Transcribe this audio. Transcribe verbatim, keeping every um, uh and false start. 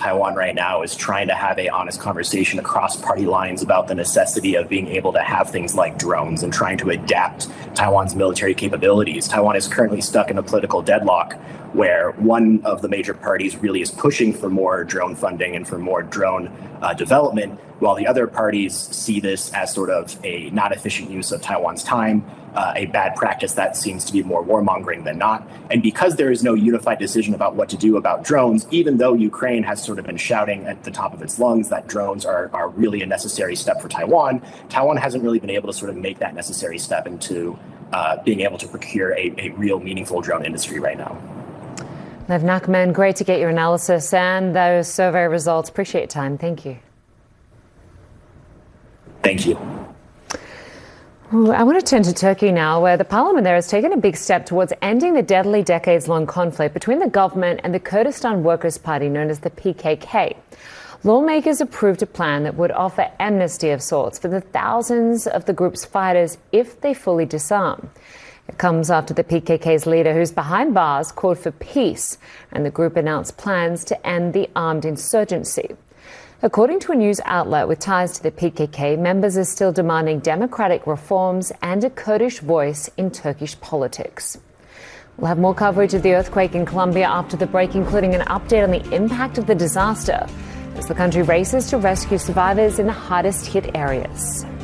Taiwan right now is trying to have a honest conversation across party lines about the necessity of being able to have things like drones and trying to adapt Taiwan's military capabilities. Taiwan is currently stuck in a political deadlock where one of the major parties really is pushing for more drone funding and for more drone uh, development, while the other parties see this as sort of a not efficient use of Taiwan's time, uh, a bad practice that seems to be more warmongering than not. And because there is no unified decision about what to do about drones, even though Ukraine has sort of been shouting at the top of its lungs that drones are, are really a necessary step for Taiwan, Taiwan hasn't really been able to sort of make that necessary step into uh, being able to procure a, a real meaningful drone industry right now. Lev Nachman, great to get your analysis and those survey results. Appreciate your time. Thank you. Thank you. I want to turn to Turkey now, where the parliament there has taken a big step towards ending the deadly decades-long conflict between the government and the Kurdistan Workers' Party, known as the P K K. Lawmakers approved a plan that would offer amnesty of sorts for the thousands of the group's fighters if they fully disarm. It comes after the P K K's leader, who's behind bars, called for peace, and the group announced plans to end the armed insurgency. According to a news outlet with ties to the P K K, members are still demanding democratic reforms and a Kurdish voice in Turkish politics. We'll have more coverage of the earthquake in Colombia after the break, including an update on the impact of the disaster as the country races to rescue survivors in the hardest hit areas.